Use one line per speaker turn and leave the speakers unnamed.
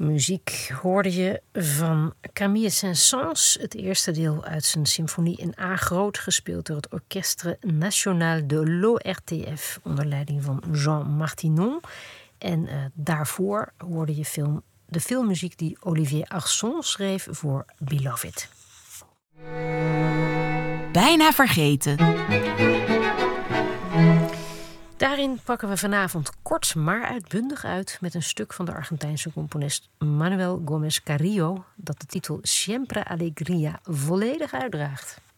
Muziek hoorde je van Camille Saint-Saëns, het eerste deel uit zijn symfonie in A groot, gespeeld door het Orchestre National de l'ORTF onder leiding van Jean Martinon. En daarvoor hoorde je de filmmuziek die Olivier Arson schreef voor Beloved.
Bijna vergeten.
Daarin pakken we vanavond kort maar uitbundig uit met een stuk van de Argentijnse componist Manuel Gómez Carrillo dat de titel Siempre Alegría volledig uitdraagt.